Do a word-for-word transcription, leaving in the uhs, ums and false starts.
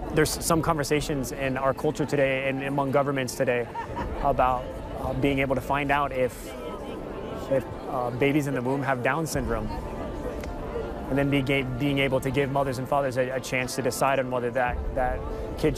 there's some conversations in our culture today and among governments today about uh, being able to find out if if uh, babies in the womb have Down syndrome, and then be, being able to give mothers and fathers a, a chance to decide on whether that that kid